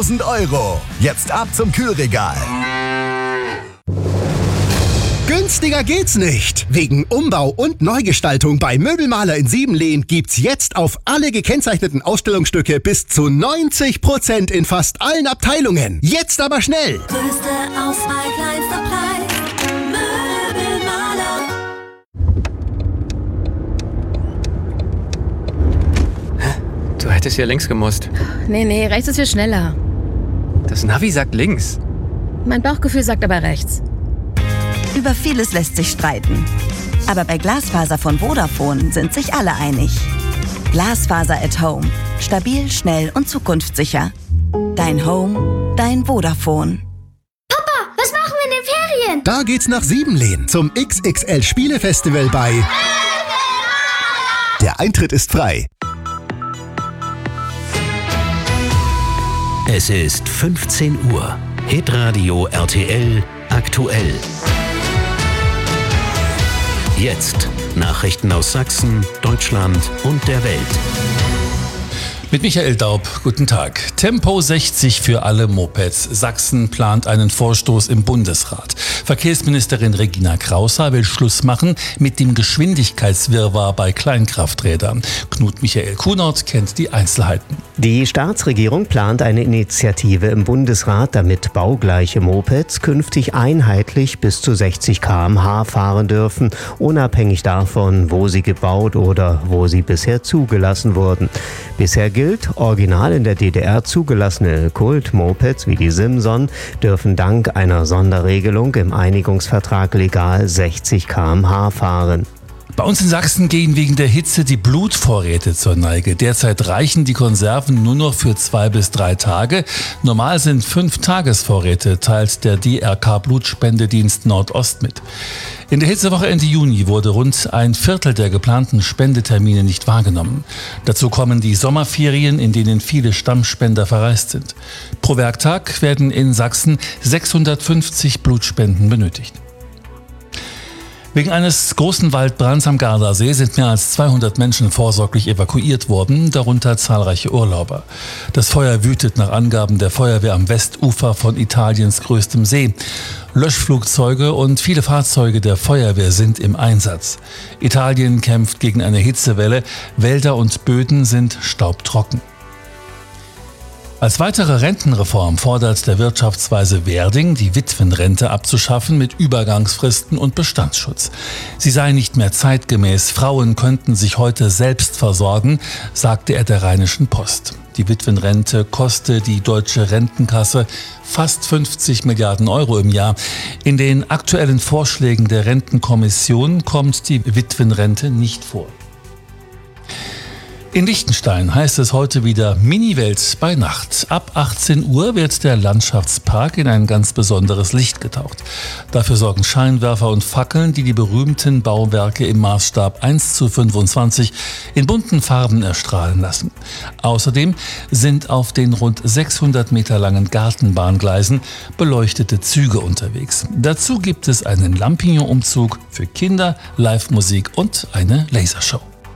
€. Jetzt ab zum Kühlregal. Günstiger geht's nicht. Wegen Umbau und Neugestaltung bei Möbelmaler in Siebenlehn gibt's jetzt auf alle gekennzeichneten Ausstellungsstücke bis zu 90% in fast allen Abteilungen. Jetzt aber schnell! Größte Auswahl, kleinster Preis. Möbelmaler. Du hättest hier links gemusst. Nee, rechts ist viel schneller. Das Navi sagt links. Mein Bauchgefühl sagt aber rechts. Über vieles lässt sich streiten. Aber bei Glasfaser von Vodafone sind sich alle einig. Glasfaser at Home. Stabil, schnell und zukunftssicher. Dein Home, dein Vodafone. Papa, was machen wir in den Ferien? Da geht's nach Siebenlehn zum XXL Spielefestival bei... Der Eintritt ist frei. Es ist 15 Uhr. Hitradio RTL aktuell. Jetzt Nachrichten aus Sachsen, Deutschland und der Welt. Mit Michael Daub, guten Tag. Tempo 60 für alle Mopeds. Sachsen plant einen Vorstoß im Bundesrat. Verkehrsministerin Regina Kraushaar will Schluss machen mit dem Geschwindigkeitswirrwarr bei Kleinkrafträdern. Knut Michael Kunert kennt die Einzelheiten. Die Staatsregierung plant eine Initiative im Bundesrat, damit baugleiche Mopeds künftig einheitlich bis zu 60 km/h fahren dürfen, unabhängig davon, wo sie gebaut oder wo sie bisher zugelassen wurden. Bisher gilt, original in der DDR zugelassene Kult-Mopeds wie die Simson dürfen dank einer Sonderregelung im Einigungsvertrag legal 60 km/h fahren. Bei uns in Sachsen gehen wegen der Hitze die Blutvorräte zur Neige. Derzeit reichen die Konserven nur noch für 2 bis 3 Tage. Normal sind 5 Tagesvorräte, teilt der DRK-Blutspendedienst Nordost mit. In der Hitzewoche Ende Juni wurde rund ein Viertel der geplanten Spendetermine nicht wahrgenommen. Dazu kommen die Sommerferien, in denen viele Stammspender verreist sind. Pro Werktag werden in Sachsen 650 Blutspenden benötigt. Wegen eines großen Waldbrands am Gardasee sind mehr als 200 Menschen vorsorglich evakuiert worden, darunter zahlreiche Urlauber. Das Feuer wütet nach Angaben der Feuerwehr am Westufer von Italiens größtem See. Löschflugzeuge und viele Fahrzeuge der Feuerwehr sind im Einsatz. Italien kämpft gegen eine Hitzewelle, Wälder und Böden sind staubtrocken. Als weitere Rentenreform fordert der Wirtschaftsweise Werding, die Witwenrente abzuschaffen mit Übergangsfristen und Bestandsschutz. Sie sei nicht mehr zeitgemäß, Frauen könnten sich heute selbst versorgen, sagte er der Rheinischen Post. Die Witwenrente koste die deutsche Rentenkasse fast 50 Milliarden € im Jahr. In den aktuellen Vorschlägen der Rentenkommission kommt die Witwenrente nicht vor. In Liechtenstein heißt es heute wieder Mini-Welt bei Nacht. Ab 18 Uhr wird der Landschaftspark in ein ganz besonderes Licht getaucht. Dafür sorgen Scheinwerfer und Fackeln, die die berühmten Bauwerke im Maßstab 1:25 in bunten Farben erstrahlen lassen. Außerdem sind auf den rund 600 Meter langen Gartenbahngleisen beleuchtete Züge unterwegs. Dazu gibt es einen Lampignon-Umzug für Kinder, Live-Musik und eine Lasershow.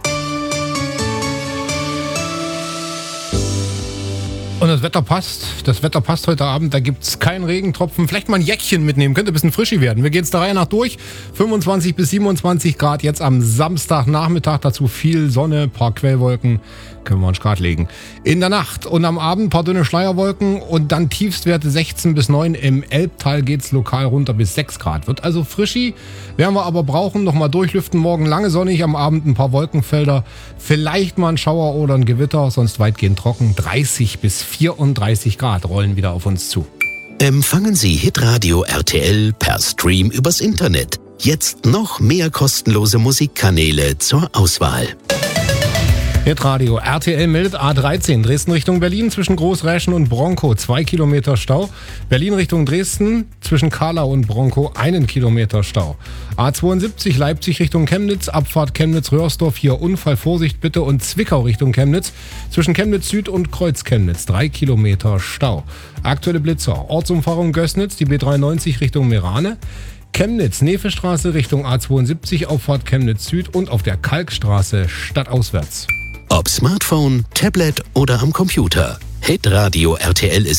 Und das Wetter passt heute Abend, da gibt es keinen Regentropfen. Vielleicht mal ein Jäckchen mitnehmen, könnte ein bisschen frischi werden. Wir gehen es der Reihe nach durch. 25 bis 27 Grad jetzt am Samstagnachmittag, dazu viel Sonne, paar Quellwolken, können wir uns gerade legen. In der Nacht und am Abend paar dünne Schleierwolken und dann Tiefstwerte 16 bis 9. Im Elbtal geht's lokal runter bis 6 Grad. Wird also frischi, werden wir aber brauchen. Nochmal durchlüften, morgen lange sonnig, am Abend ein paar Wolkenfelder. Vielleicht mal ein Schauer oder ein Gewitter, sonst weitgehend trocken. 30 bis 34 Grad rollen wieder auf uns zu. Empfangen Sie Hitradio RTL per Stream übers Internet. Jetzt noch mehr kostenlose Musikkanäle zur Auswahl. Hitradio RTL meldet A13 Dresden Richtung Berlin zwischen Großräschen und Bronkow 2 Kilometer Stau. Berlin Richtung Dresden zwischen Kahlau und Bronkow 1 Kilometer Stau. A72 Leipzig Richtung Chemnitz, Abfahrt Chemnitz-Röhrsdorf, hier Unfall, Vorsicht bitte, und Zwickau Richtung Chemnitz zwischen Chemnitz Süd und Kreuz Chemnitz 3 Kilometer Stau. Aktuelle Blitzer, Ortsumfahrung Gößnitz, die B93 Richtung Merane. Chemnitz, Nevestraße Richtung A72, Auffahrt Chemnitz Süd und auf der Kalkstraße stadtauswärts. Ob Smartphone, Tablet oder am Computer. Hitradio RTL ist